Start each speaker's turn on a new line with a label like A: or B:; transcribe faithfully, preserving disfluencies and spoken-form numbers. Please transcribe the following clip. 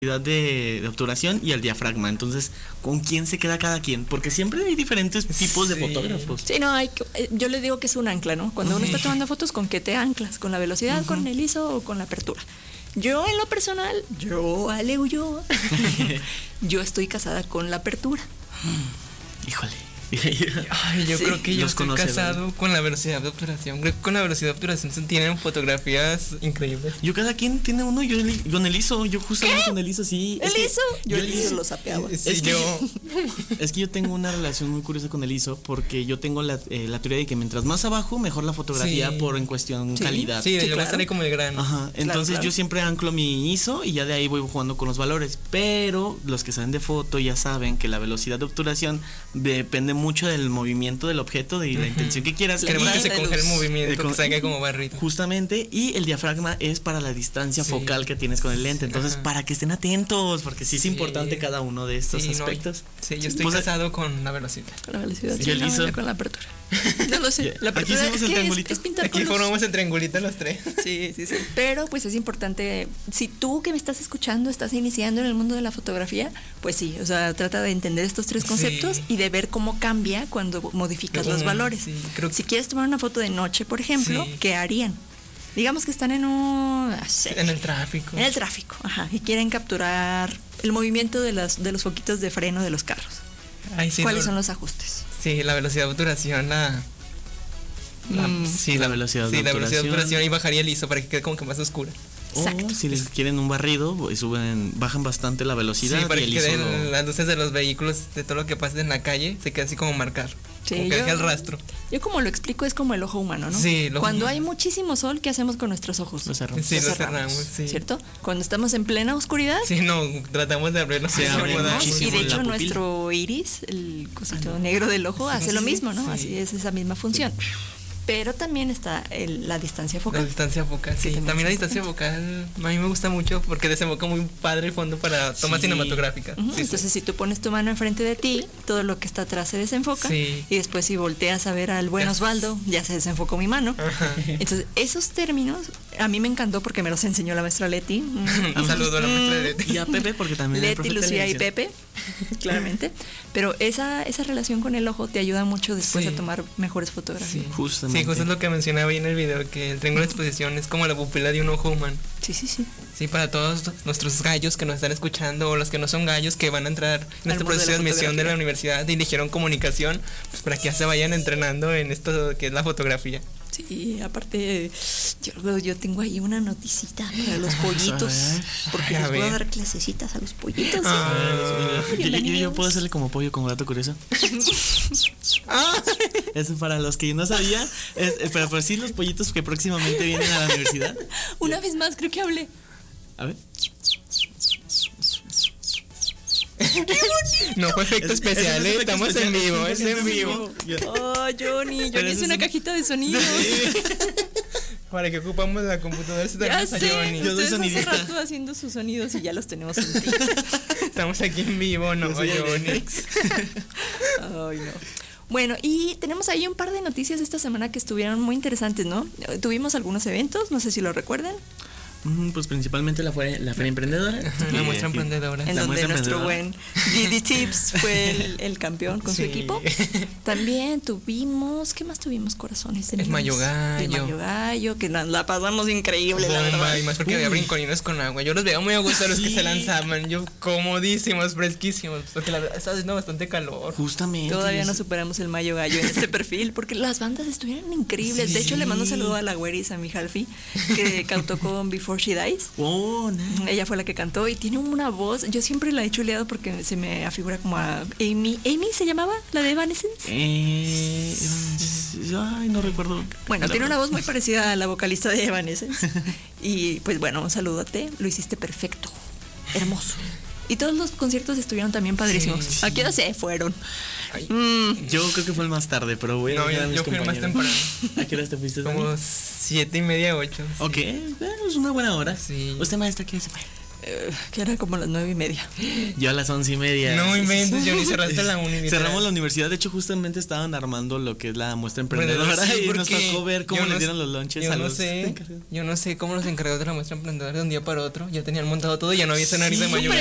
A: De, de obturación y el diafragma. Entonces, ¿con quién se queda cada quien? Porque siempre hay diferentes tipos
B: sí.
A: de fotógrafos.
C: Sí, no, hay que, yo le digo que es un ancla, ¿no? Cuando uno está tomando fotos, ¿con qué te anclas? ¿Con la velocidad, uh-huh. con el I S O o con la apertura? Yo, en lo personal, yo, Ale Ulloa, yo estoy casada con la apertura.
A: Híjole.
B: Ay, yo sí. creo que yo
A: Los
B: estoy
A: conocedores.
B: casado con la velocidad de obturación. Creo que con la velocidad de obturación se tienen fotografías increíbles.
A: Yo cada quien tiene uno, yo el, con el I S O, yo justamente con el I S O, sí.
C: ¿El
A: es
C: I S O?
A: Que,
C: yo el I S O lo sapeaba.
B: Sí,
A: es,
B: yo...
A: que, es que yo tengo una relación muy curiosa con el I S O porque yo tengo la, eh, la teoría de que mientras más abajo, mejor la fotografía sí. por en cuestión
C: sí.
A: calidad.
B: Sí,
C: sí
B: yo
C: claro.
B: sale como el grano.
A: Ajá, entonces
C: claro, claro.
A: yo siempre anclo mi I S O y ya de ahí voy jugando con los valores. Pero los que saben de foto ya saben que la velocidad de obturación depende mucho del movimiento del objeto, de la uh-huh. intención que quieras.
B: Queremos que se congele el movimiento,
A: de con,
B: que salga como barrito.
A: Justamente, y el diafragma es para la distancia sí. focal que tienes con el lente. Entonces, uh-huh. para que estén atentos, porque sí es sí. importante cada uno de estos
B: sí,
A: aspectos.
B: No, sí, yo estoy pues, casado con la velocidad.
C: Con la velocidad,
A: sí,
C: sí,
A: el
C: no,
A: I S O.
C: con la apertura. No lo sé. La
A: Aquí
C: apertura
A: hacemos
C: es,
A: el
C: que
A: triangulito.
C: es, es pintar
B: Aquí formamos el triangulito los tres.
C: Sí, sí, sí. Pero pues es importante, si tú que me estás escuchando estás iniciando en el mundo de la fotografía, pues sí, o sea, trata de entender estos tres conceptos sí. y de ver cómo cambia cuando modificas uh-huh. los valores.
B: Sí, creo que...
C: Si quieres tomar una foto de noche, por ejemplo, sí. ¿qué harían? Digamos que están en un... No sé,
B: en el tráfico.
C: En el tráfico, ajá. Y quieren capturar el movimiento de, las, de los foquitos de freno de los carros.
B: Ay, sí,
C: ¿Cuáles
B: no,
C: son los ajustes?
B: Sí, la velocidad de obturación, la... la
A: mm, sí, la, la velocidad
B: sí,
A: de
B: la
A: obturación.
B: velocidad de obturación y bajaría el I S O para que quede como que más oscura.
A: O Exacto. si les quieren un barrido, suben, bajan bastante la velocidad.
B: Sí, para
A: y
B: que
A: el
B: queden
A: I S O...
B: las luces de los vehículos, de todo lo que pase en la calle, se quede así como marcar.
C: Sí,
B: como que
C: yo,
B: deje el rastro.
C: Yo como lo explico es como el ojo humano, ¿no?
B: Sí, el ojo
C: Cuando
B: humano.
C: hay muchísimo sol, ¿qué hacemos con nuestros ojos?
A: Los cerramos.
B: Sí,
C: los
B: los
C: cerramos,
B: cerramos, sí.
C: ¿cierto? Cuando estamos en plena oscuridad.
B: Sí, no, tratamos de abrirlos.
A: Sí, abrimos
C: y de hecho nuestro iris, el cosito negro del ojo, hace sí, lo mismo, ¿no? Sí. Así es esa misma función. Sí. Pero también está el, la distancia focal.
B: La distancia focal, sí. También, también la distancia focal a mí me gusta mucho porque desemboca muy padre el fondo para tomas sí. cinematográficas.
C: Uh-huh. Sí, Entonces, sí. si tú pones tu mano enfrente de ti, todo lo que está atrás se desenfoca.
B: Sí. Y
C: después, si volteas a ver al buen Osvaldo, ya se desenfocó mi mano.
B: Ajá.
C: Entonces, esos términos a mí me encantó porque me los enseñó la maestra Leti.
B: Un saludo a la maestra Leti.
A: Y a Pepe, porque también
C: Leti, Lucía y Pepe, claramente. Pero esa, esa relación con el ojo te ayuda mucho después sí. a tomar mejores fotografías.
B: Sí,
A: justamente.
B: Sí, justo es lo que mencionaba ahí en el video, que el triángulo de exposición es como la pupila de un ojo humano.
C: Sí, sí, sí.
B: Sí, para todos nuestros gallos que nos están escuchando o los que no son gallos que van a entrar en este proceso de admisión de la universidad y eligieron comunicación, pues para que ya se vayan entrenando en esto que es la fotografía.
C: Sí, aparte yo, yo tengo ahí una noticita para los pollitos, porque les voy a dar clasecitas a los pollitos.
A: Ah, ¿sí? yo, yo, yo puedo hacerle como pollo con gato curioso.
B: Ah.
A: Eso para los que no sabía, es, pero, pero sí los pollitos que próximamente vienen a la universidad.
C: Una vez más creo que hablé.
A: A ver.
C: ¡Qué bonito!
B: No fue efecto
A: es,
B: especial,
A: es
B: ¿eh? Estamos
A: especial,
B: en vivo,
A: es
B: es en vivo.
C: Oh, Johnny, Johnny es una cajita de sonidos.
B: Para que ocupamos la computadora.
C: Ya sé,
B: Johnny.
A: Yo soy
C: ustedes hace rato haciendo sus sonidos y ya los tenemos en ti.
B: Estamos aquí en vivo, ¿no, Johnny?
C: Ay, no. Bueno, y tenemos ahí un par de noticias esta semana que estuvieron muy interesantes, ¿no? Tuvimos algunos eventos, no sé si lo recuerdan.
A: Pues principalmente la, fue, la Feria Emprendedora.
B: Ajá, la muestra emprendedora.
C: En
B: la
C: donde nuestro buen Didi Tips fue el, el campeón con sí. su equipo. También tuvimos, ¿qué más tuvimos, corazones?
B: El Mayo Gallo.
C: El Mayo Gallo, que la, la pasamos increíble,
B: Bomba,
C: la verdad.
B: Y más porque Uy. había brincolinos con agua. Yo los veía muy a gusto a los sí. que se lanzaban. Yo comodísimos, fresquísimos. Porque la verdad está haciendo bastante calor.
A: Justamente.
C: Todavía no superamos el Mayo Gallo en este perfil, porque las bandas estuvieron increíbles. Sí. De hecho, le mando un saludo a la güeris, a mi Halfi, que cantó con Before She Dies.
A: Oh, nice.
C: Ella fue la que cantó y tiene una voz. Yo siempre la he chuleado porque se me afigura como a Amy. ¿Amy se llamaba? ¿La de Evanescence?
A: Eh, ay, no recuerdo.
C: Bueno, tiene una voz muy parecida a la vocalista de Evanescence. Y pues bueno, un saludate. Lo hiciste perfecto. Hermoso. Y todos los conciertos estuvieron también padrísimos. Sí, sí. ¿A qué hora se fueron?
A: Mm. Yo creo que fue el más tarde, pero voy
B: no,
A: a
B: yo, yo fui el más temprano.
A: ¿A qué hora te fuiste?
B: Como siete y media, ocho.
A: Ok, sí. Bueno, es una buena hora.
B: Sí.
A: ¿Usted, maestra, qué se fue?
C: Eh, que era como las nueve y media.
A: Yo a las once y media.
B: No inventes, yo ni cerraste la uni.
A: Cerramos la universidad, de hecho justamente estaban armando lo que es la muestra emprendedora
B: Sí,
A: y nos tocó ver cómo
B: yo
A: les
B: no
A: dieron
B: sé-
A: los lunches
B: yo
A: a
B: no
A: los
B: sé,
A: encargados.
B: yo no sé cómo los encargados de la muestra emprendedora de un día para otro ya tenían montado todo, ya no había escenario de mayor.